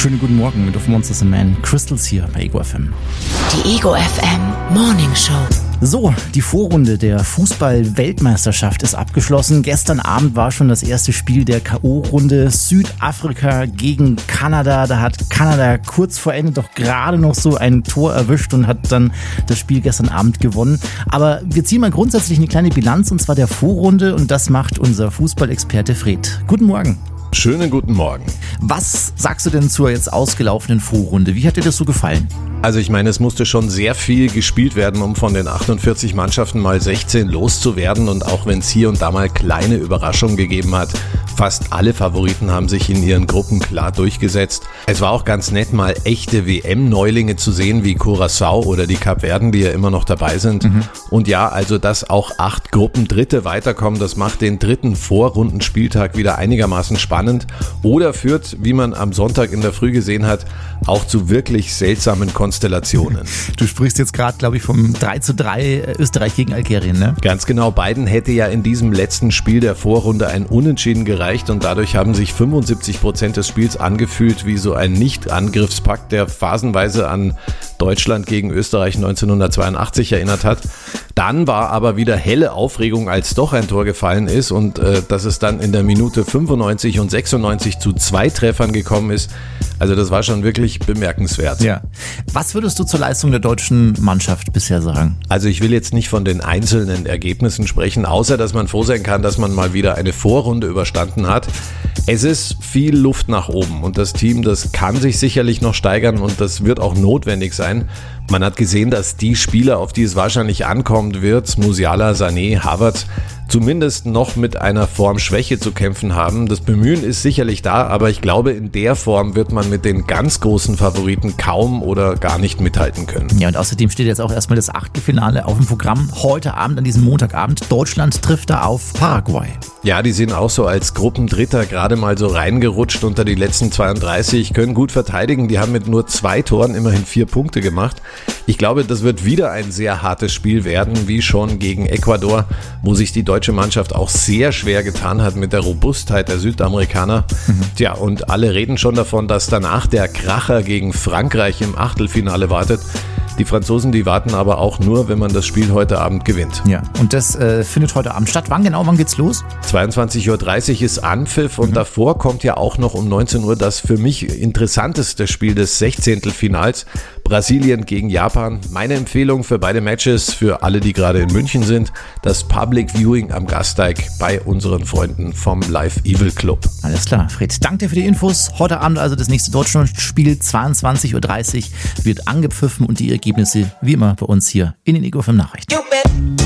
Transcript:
Schönen guten Morgen mit Of Monsters and Men. Crystals hier bei Ego FM. Die Ego FM Morning Show. So, die Vorrunde der Fußball-Weltmeisterschaft ist abgeschlossen. Gestern Abend war schon das erste Spiel der K.O.-Runde. Südafrika gegen Kanada. Da hat Kanada kurz vor Ende doch gerade noch so ein Tor erwischt und hat dann das Spiel gestern Abend gewonnen. Aber wir ziehen mal grundsätzlich eine kleine Bilanz, und zwar der Vorrunde, und das macht unser Fußballexperte Fred. Guten Morgen. Schönen guten Morgen. Was sagst du denn zur jetzt ausgelaufenen Vorrunde? Wie hat dir das so gefallen? Also ich meine, es musste schon sehr viel gespielt werden, um von den 48 Mannschaften mal 16 loszuwerden. Und auch wenn es hier und da mal kleine Überraschungen gegeben hat, fast alle Favoriten haben sich in ihren Gruppen klar durchgesetzt. Es war auch ganz nett, mal echte WM-Neulinge zu sehen, wie Curaçao oder die Kapverden, die ja immer noch dabei sind. Und ja, also dass auch 8 Gruppendritte weiterkommen, das macht den dritten Vorrundenspieltag wieder einigermaßen spannend oder führt, wie man am Sonntag in der Früh gesehen hat, auch zu wirklich seltsamen Konstellationen. Du sprichst jetzt gerade, glaube ich, vom 3:3 Österreich gegen Algerien, ne? Ganz genau, beiden hätte ja in diesem letzten Spiel der Vorrunde ein Unentschieden gereicht und dadurch haben sich 75% des Spiels angefühlt wie so ein Nicht-Angriffspakt, der phasenweise an Deutschland gegen Österreich 1982 erinnert hat. Dann war aber wieder helle Aufregung, als doch ein Tor gefallen ist und dass es dann in der Minute 95 und 96 zu 2 Treffern gekommen ist. Also das war schon wirklich bemerkenswert. Ja. Was würdest du zur Leistung der deutschen Mannschaft bisher sagen? Also ich will jetzt nicht von den einzelnen Ergebnissen sprechen, außer dass man froh sein kann, dass man mal wieder eine Vorrunde überstanden hat. Es ist viel Luft nach oben und das Team, das kann sich sicherlich noch steigern und das wird auch notwendig sein. Man hat gesehen, dass die Spieler, auf die es wahrscheinlich ankommen wird, Musiala, Sané, Havertz, zumindest noch mit einer Formschwäche zu kämpfen haben. Das Bemühen ist sicherlich da, aber ich glaube, in der Form wird man mit den ganz großen Favoriten kaum oder gar nicht mithalten können. Ja, und außerdem steht jetzt auch erstmal das Achtelfinale auf dem Programm. Heute Abend, an diesem Montagabend, Deutschland trifft da auf Paraguay. Ja, die sind auch so als Gruppendritter gerade mal so reingerutscht unter die letzten 32, können gut verteidigen. Die haben mit nur 2 Toren immerhin 4 Punkte gemacht. Ich glaube, das wird wieder ein sehr hartes Spiel werden, wie schon gegen Ecuador, wo sich die deutsche Mannschaft auch sehr schwer getan hat mit der Robustheit der Südamerikaner. Tja, und alle reden schon davon, dass danach der Kracher gegen Frankreich im Achtelfinale wartet. Die Franzosen, die warten aber auch nur, wenn man das Spiel heute Abend gewinnt. Ja, und das findet heute Abend statt. Wann geht's los? 22:30 Uhr ist Anpfiff und davor kommt ja auch noch um 19 Uhr das für mich interessanteste Spiel des 16. Finals. Brasilien gegen Japan. Meine Empfehlung für beide Matches, für alle, die gerade in München sind, das Public Viewing am Gasteig bei unseren Freunden vom Live Evil Club. Alles klar, Fred. Danke dir für die Infos. Heute Abend also das nächste Deutschlandspiel, 22:30 Uhr wird angepfiffen und die Ergebnisse wie immer bei uns hier in den Ego FM Nachrichten.